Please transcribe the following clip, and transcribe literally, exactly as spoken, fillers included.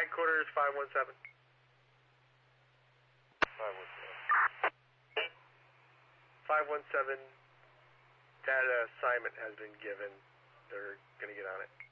headquarters, five one seven. five one seven. five one seven, that assignment has been given. They're going to get on it.